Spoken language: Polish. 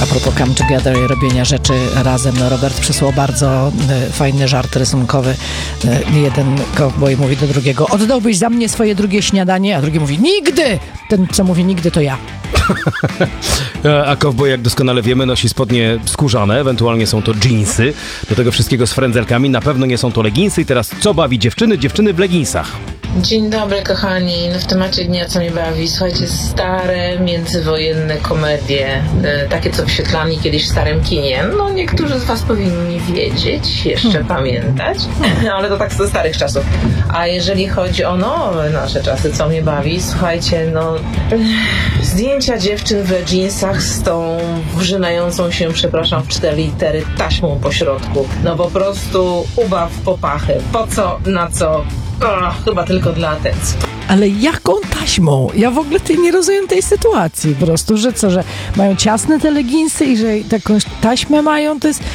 A propos come together i robienia rzeczy razem, no Robert przysłał bardzo fajny żart rysunkowy. Jeden cowboy mówi do drugiego: oddałbyś za mnie swoje drugie śniadanie? A drugi mówi: nigdy! Ten, co mówi nigdy, to ja. A cowboy, jak doskonale wiemy, nosi spodnie skórzane, ewentualnie są to dżinsy. Do tego wszystkiego z frędzelkami, na pewno nie są to leginsy. I teraz co bawi dziewczyny? Dziewczyny w leginsach. Dzień dobry, kochani. W temacie dnia, co mnie bawi, słuchajcie, stare, międzywojenne komedie, takie, co wyświetlali kiedyś w starym kinie. No, niektórzy z was powinni wiedzieć, jeszcze pamiętać, ale to tak ze starych czasów. A jeżeli chodzi o nowe nasze czasy, co mnie bawi, słuchajcie, no, zdjęcia dziewczyn w jeansach z tą wrzynającą się, przepraszam, w 4 litery taśmą po środku. No, po prostu ubaw popachy. Po co, na co? Chyba tylko dla atencji. Ale jaką taśmą? Ja w ogóle nie rozumiem tej sytuacji. Po prostu, że co, że mają ciasne te leginsy i że taką taśmę mają, to jest